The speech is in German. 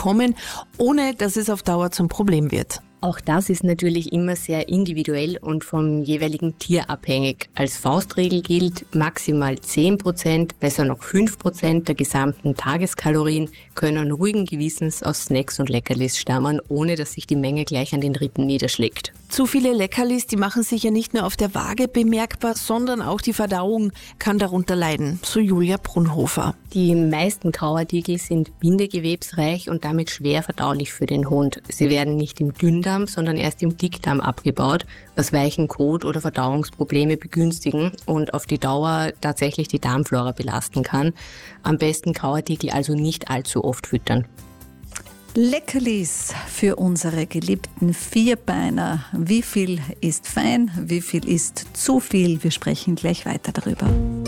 bekommen, ohne dass es auf Dauer zum Problem wird. Auch das ist natürlich immer sehr individuell und vom jeweiligen Tier abhängig. Als Faustregel gilt, maximal 10%, besser noch 5% der gesamten Tageskalorien können ruhigen Gewissens aus Snacks und Leckerlis stammen, ohne dass sich die Menge gleich an den Rippen niederschlägt. Zu viele Leckerlis, die machen sich ja nicht nur auf der Waage bemerkbar, sondern auch die Verdauung kann darunter leiden, so Julia Brunhofer. Die meisten Kauartikel sind bindegewebsreich und damit schwer verdaulich für den Hund. Sie werden nicht im Dünndarm, sondern erst im Dickdarm abgebaut, was weichen Kot oder Verdauungsprobleme begünstigen und auf die Dauer tatsächlich die Darmflora belasten kann. Am besten Kauartikel also nicht allzu oft füttern. Leckerlis für unsere geliebten Vierbeiner. Wie viel ist fein, wie viel ist zu viel? Wir sprechen gleich weiter darüber.